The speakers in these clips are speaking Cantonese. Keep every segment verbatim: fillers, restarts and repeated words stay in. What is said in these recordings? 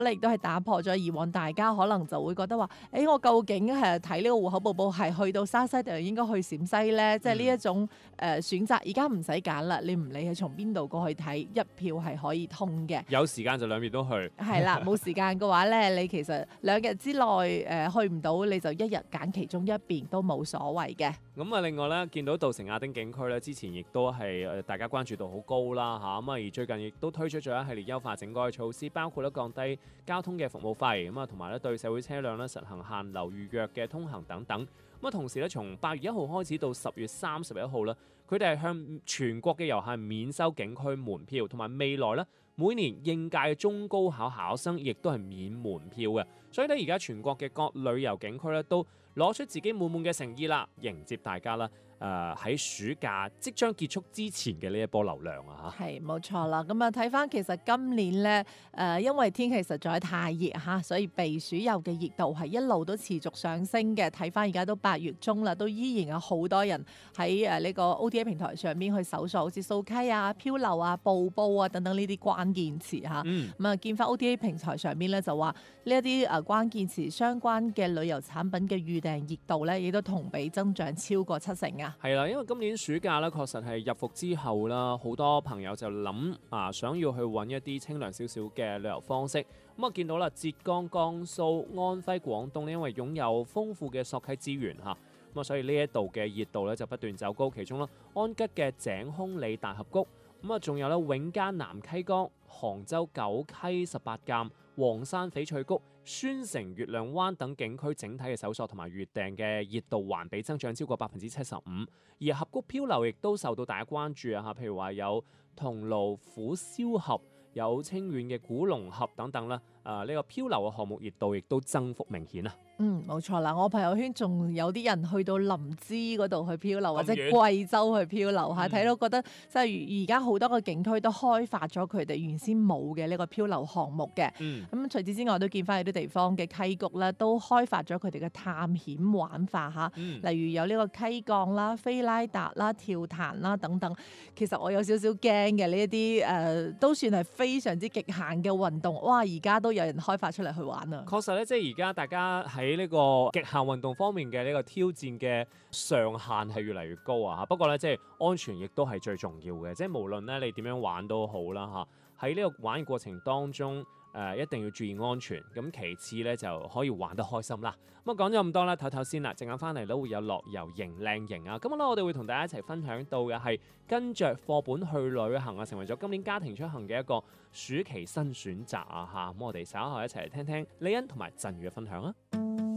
咧，亦都係打破咗以往大家可能就會覺得話，誒、欸、我究竟係睇呢個戶口簿簿係去到沙西定係應該去陝西咧？即係呢一種誒、呃、選擇，而家唔使揀啦，你唔理係從邊度過去睇，一票係可以通嘅。 有時間就兩邊都去。 係啦，冇時間嘅話咧，你其實兩日之內誒、呃、去唔到，你就一日揀其中一邊都冇所謂嘅。 咁啊，另外咧，見到稻城亞丁景區咧，之前亦都係誒大家關注度好高啦嚇，咁啊而最近亦都推出咗一系列優化整改嘅措施，包括咧降低交通嘅服務費，咁啊同埋咧對社會車輛咧實行限流預約嘅通行等等。咁啊同時咧，從八月一號開始到十月三十一號咧，佢哋係向全國嘅遊客免收景區門票，同埋未來咧每年應屆嘅中高考考生亦都係免門票嘅。所以咧，而家全國嘅各旅遊景區咧都攞出自己滿滿嘅誠意啦，迎接大家啦。誒、呃、喺暑假即將結束之前嘅呢一波流量啊嚇， 係冇錯啦。咁啊睇翻其實今年咧誒、呃，因為天氣實在太熱嚇，所以避暑遊嘅熱度係一路都持續上升嘅。睇翻而家都八月中啦，都依然有好多人喺誒呢個 O T A 平台上邊去搜索，好似掃溪啊、漂流啊、瀑布啊等等呢啲關鍵詞嚇。咁啊、嗯、見翻 O T A 平台上邊咧就話呢一啲誒關鍵詞相關嘅旅遊產品嘅預訂熱度咧，亦都同比增長超過七成啊！ 係啦，因為今年暑假咧，確實係入伏之後啦，好多朋友就諗啊，想要去揾一啲清涼少少嘅旅遊方式。咁啊，見到啦，浙江、江蘇、安徽、廣東咧，因為擁有豐富嘅索溪資源嚇，咁啊，所以呢一度嘅熱度咧就不斷走高。其中啦，安吉嘅井空里大峽谷，咁啊，仲有咧永嘉南溪江、杭州九溪十八澗、黃山翡翠谷、宣城月亮灣等景區整體嘅搜索同埋預訂嘅熱度環比增長超過百分之七十五，而峽谷漂流亦都受到大家關注啊！嚇，譬如話有桐廬虎嘯峽、有清遠嘅古龍峽等等啦，啊呢、這個漂流嘅項目熱度亦都增幅明顯啊！ 嗯，冇錯啦，我朋友圈仲有啲人去到林芝嗰度去漂流，或者貴州去漂流嚇，睇、嗯、到覺得即係而家好多個景區都開發咗佢哋原先冇嘅呢個漂流項目嘅。嗯，咁除此之外，都見翻有啲地方嘅溪谷咧，都開發咗佢哋嘅探險玩法嚇，嗯、例如有呢個溪降啦、菲拉達啦、跳彈啦等等。其實我有少少驚嘅呢一啲誒，都算係非常之極限嘅運動。哇！而家都有人開發出嚟去玩啊！ 確實咧，即係而家大家喺呢個極限運動方面嘅呢個挑戰嘅上限係越嚟越高啊！不過咧，即係安全亦都係最重要嘅，即係無論咧你點樣玩都好啦嚇。喺呢個玩嘅過程當中，誒、呃、一定要注意安全。咁其次咧就可以玩得開心啦。咁啊講咗咁多啦，唞唞先啦，陣間翻嚟都會有樂遊型靚型啊！咁咧我哋會同大家一齊分享到嘅係跟着課本去旅行啊，成為咗今年家庭出行嘅一個暑期新選擇啊嚇！咁我哋稍後一齊嚟聽聽李欣同埋振宇嘅分享啊！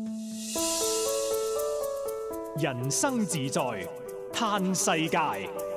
人生自在嘆世界，